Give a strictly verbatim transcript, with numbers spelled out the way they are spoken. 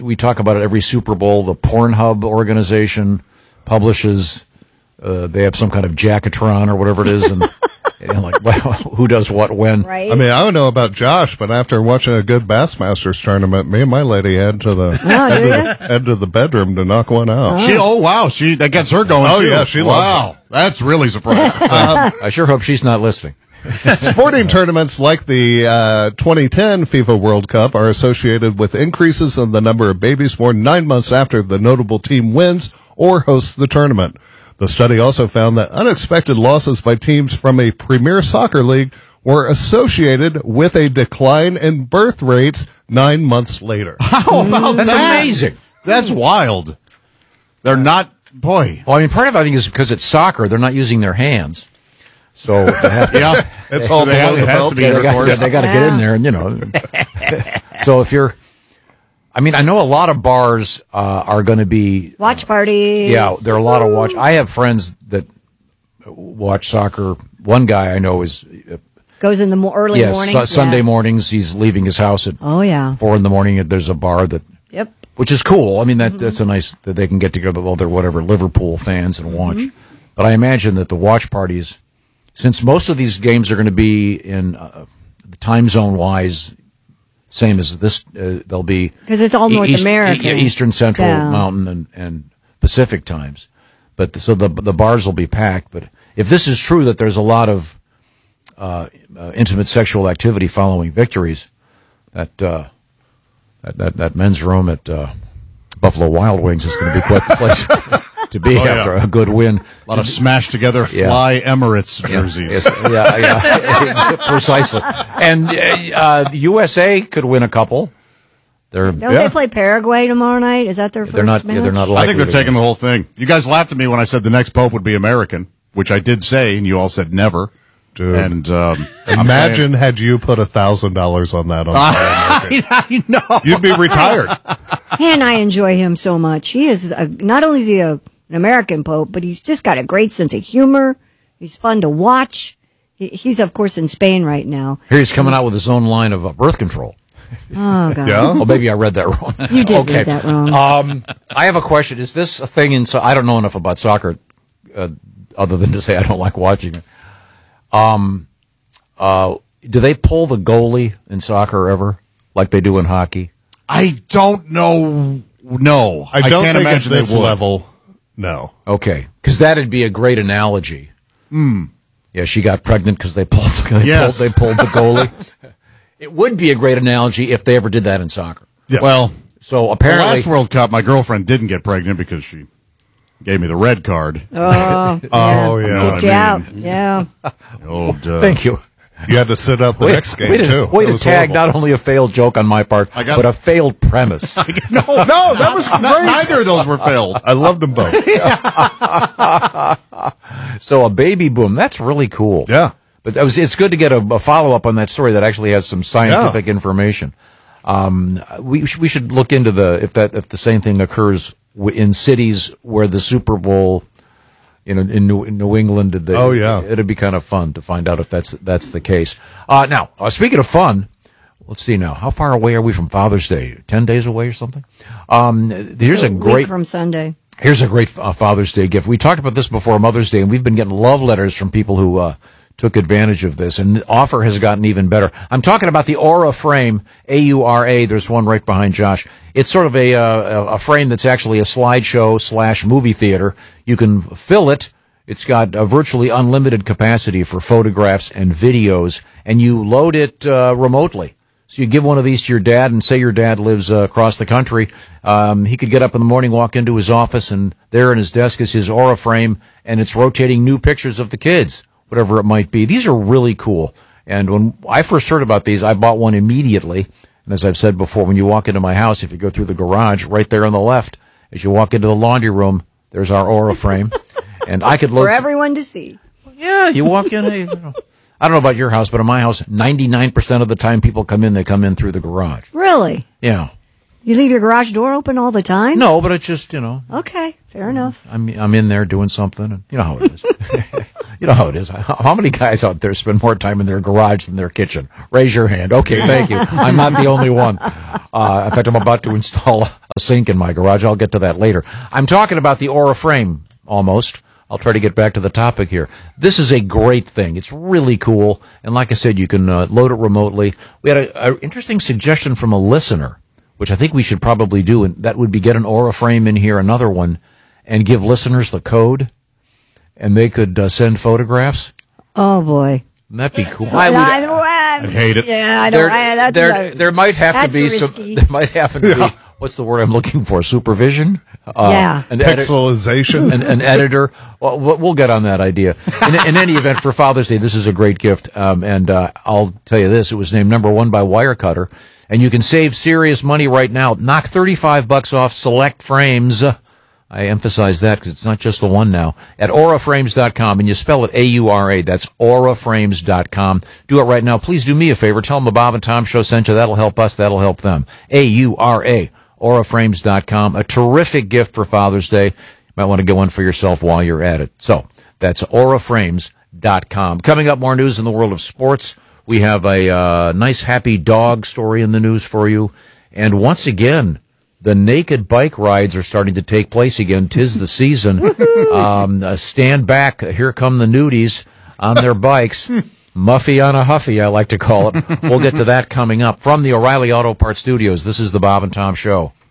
we talk about it every Super Bowl. The Pornhub organization publishes. Uh, they have some kind of Jackatron or whatever it is, and, and like, well, who does what when? Right. I mean, I don't know about Josh, but after watching a good Bassmasters tournament, me and my lady head to the, Oh, head, do to ya? the head to the bedroom to knock one out. She, oh wow, she that gets her going. Oh, too. yeah, she wow, loves that's really surprising. I sure hope she's not listening. Sporting tournaments like the uh, twenty ten FIFA World Cup are associated with increases in the number of babies born nine months after the notable team wins or hosts the tournament. The study also found that unexpected losses by teams from a premier soccer league were associated with a decline in birth rates nine months later. How about That's that? amazing. That's wild. They're not, boy. Well, I mean, part of it, I think, is because it's soccer. They're not using their hands. So they have to, Yeah, It's all they have, below it the has belt. to be they got, intercourse. they got to get in there, and you know. So if you're, I mean, I know a lot of bars uh, are going to be. Watch parties. Yeah, there are a lot of watch. I have friends that watch soccer. One guy I know is uh, Goes in the mo- early yes, morning. su- Sunday Yeah. mornings. He's leaving his house at Oh, yeah. four in the morning. And there's a bar that, Yep. which is cool. I mean, that that's a nice that they can get together with all their whatever Liverpool fans and watch. But I imagine that the watch parties, since most of these games are going to be in uh, time zone wise, same as this, uh, they'll be 'Cause it's all North America. e- Eastern, Central, Yeah. Mountain, and, and Pacific times. But the, so the the bars will be packed. But if this is true that there's a lot of uh, uh, intimate sexual activity following victories, that uh, that, that that men's room at uh, Buffalo Wild Wings is going to be quite the place to be Oh, yeah. after a good win. A lot of smashed together Yeah. Fly Emirates jerseys. Yes, yeah, yeah, precisely. And uh, the U S A could win a couple. They're Don't Yeah. they play Paraguay tomorrow night? Is that their first they're not match? yeah, they're not I likely. think they're to taking win. the whole thing. You guys laughed at me when I said the next pope would be American, which I did say, and you all said never. Dude. And um, I'm Imagine had you put a thousand dollars on that on saying- I know. you'd be retired. And I enjoy him so much. He is a, not only is he a, an American pope, but he's just got a great sense of humor. He's fun to watch. He, he's of course in Spain right now. Here he's coming out with his own line of uh, birth control. Oh God, Yeah. Oh, maybe I read that wrong. you did okay. read that wrong. Um, I have a question. Is this a thing in? So I don't know enough about soccer, uh, other than to say I don't like watching it. Um, uh, do they pull the goalie in soccer ever, like they do in hockey? I don't know. No, I don't can't think at imagine this they would. level. No. Okay, because that'd be a great analogy. Hmm. Yeah, she got pregnant because they pulled. They, Yes. pulled they pulled the goalie. It would be a great analogy if they ever did that in soccer. Yes. Well, So the apparently, last World Cup, my girlfriend didn't get pregnant because she gave me the red card. Oh, Oh, yeah. Get I you out. mean- Yeah. Old, uh, thank you. You had to sit out the next game way to, too. Way It to was tag horrible. not only a failed joke on my part, I got- but a failed premise. no, No, that was not- great. neither of those were failed. I loved them both. So a baby boom, that's really cool. Yeah. But that was, it's good to get a, a follow up on that story that actually has some scientific information. Um, we sh- we should look into the if that if the same thing occurs w- in cities where the Super Bowl, you know, in New, in New England. Did they, Oh, yeah. it'd be kind of fun to find out if that's that's the case. Uh, now, uh, speaking of fun, let's see now. How far away are we from Father's Day? Ten days away or something? Um, here's a Week great from Sunday. Here's a great uh, Father's Day gift. We talked about this before Mother's Day, and we've been getting love letters from people who uh, took advantage of this, and the offer has gotten even better. I'm talking about the Aura frame, A U R A. There's one right behind Josh. It's sort of a uh, a frame that's actually a slideshow slash movie theater. You can fill it. It's got a virtually unlimited capacity for photographs and videos, and you load it uh, remotely. So you give one of these to your dad, and say your dad lives uh, across the country. Um, he could get up in the morning, walk into his office, and there in his desk is his Aura frame, and it's rotating new pictures of the kids, whatever it might be. These are really cool. And when I first heard about these, I bought one immediately. And as I've said before, when you walk into my house, if you go through the garage, right there on the left, as you walk into the laundry room, there's our Aura frame. And I could load For everyone to see. Yeah, you walk in. You know, I don't know about your house, but in my house, ninety-nine percent of the time people come in, they come in through the garage. Really? Yeah. You leave your garage door open all the time? No, but it's just, you know, Okay, fair enough. I'm I'm in there doing something, and you know how it is. You know how it is. How how many guys out there spend more time in their garage than their kitchen? Raise your hand. Okay, thank you. I'm not the only one. Uh, in fact, I'm about to install a sink in my garage. I'll get to that later. I'm talking about the Aura Frame, almost. I'll try to get back to the topic here. This is a great thing. It's really cool. And like I said, you can uh, load it remotely. We had an interesting suggestion from a listener, which I think we should probably do, and that would be get an Aura Frame in here, another one, and give listeners the code. And they could uh, send photographs. Oh boy, that'd be cool. I, I would. I, I, I'd hate it. Yeah, I don't. There, I, that's there, a, there might have to be risky. some. There might happen to be. What's the word I'm looking for? Supervision. Uh, yeah. An edit, Pixelization. an, an editor. Well, we'll get on that idea. In, in any event, for Father's Day, this is a great gift. Um, and uh, I'll tell you this: it was named number one by Wirecutter, and you can save serious money right now. Knock thirty-five bucks off select frames. I emphasize that because it's not just the one now. At aura frames dot com, and you spell it A U R A. That's aura frames dot com. Do it right now. Please do me a favor. Tell them the Bob and Tom Show sent you. That'll help us. That'll help them. A U R A. aura frames dot com. A terrific gift for Father's Day. You might want to get one for yourself while you're at it. So that's aura frames dot com. Coming up, more news in the world of sports. We have a uh, nice, happy dog story in the news for you. And once again, the naked bike rides are starting to take place again. 'Tis the season. um, uh, stand back. Here come the nudies on their bikes. Muffy on a Huffy, I like to call it. We'll get to that coming up. From the O'Reilly Auto Parts Studios, this is the Bob and Tom Show.